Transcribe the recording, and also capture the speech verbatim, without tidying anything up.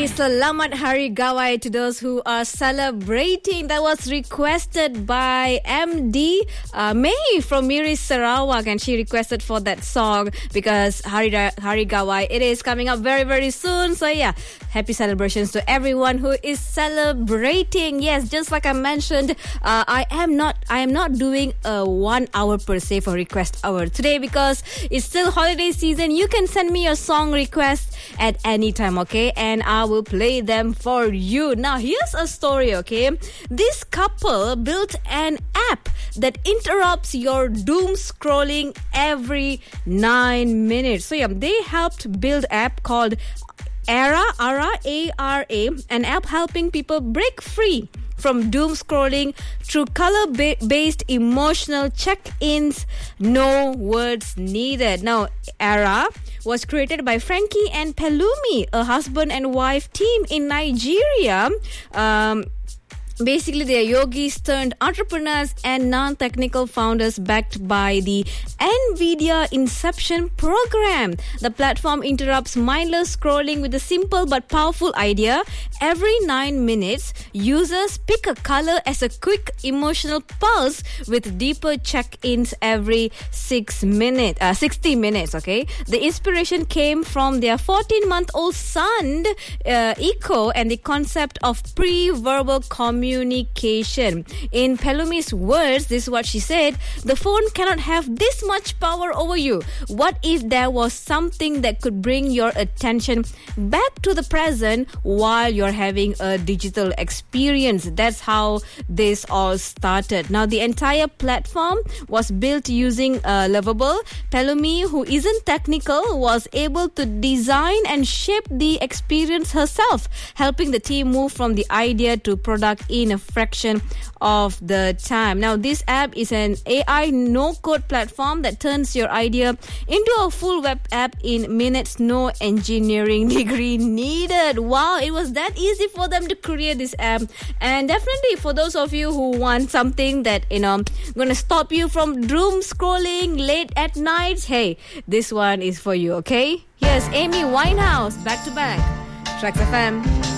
Selamat Hari Gawai to those who are celebrating. That was requested by M D uh, May from Miris Sarawak, and she requested for that song because Hari Hari Gawai, it is coming up very very soon. So yeah, happy celebrations to everyone who is celebrating. Yes, just like I mentioned, uh, I am not I am not doing a one hour per se for request hour today because it's still holiday season. You can send me your song request at any time, okay, and I will play them for you. Now here's a story, okay. This couple built an app that interrupts your doom scrolling every nine minutes. So yeah, they helped build an app called Ara, Ara, A R A, an app helping people break free from doom scrolling through color-based emotional check-ins, no words needed. Now, Ara was created by Frankie and Pelumi, a husband and wife team in Nigeria. Um, Basically, they are yogis turned entrepreneurs and non-technical founders backed by the NVIDIA Inception program. The platform interrupts mindless scrolling with a simple but powerful idea. Every nine minutes, users pick a color as a quick emotional pulse with deeper check-ins every six minutes, uh, sixty minutes, okay? The inspiration came from their fourteen-month-old son, uh, Iko, and the concept of pre-verbal communication. Communication. In Pelumi's words, this is what she said: the phone cannot have this much power over you. What if there was something that could bring your attention back to the present while you're having a digital experience? That's how this all started. Now, the entire platform was built using uh, Lovable. Pelumi, who isn't technical, was able to design and shape the experience herself, helping the team move from the idea to product in a fraction of the time. Now, this app is an A I no-code platform that turns your idea into a full web app in minutes, no engineering degree needed. Wow, it was that easy for them to create this app. And definitely for those of you who want something that, you know, going to stop you from doom scrolling late at night, hey, this one is for you, okay? Here's Amy Winehouse, back to back. Tracks F M.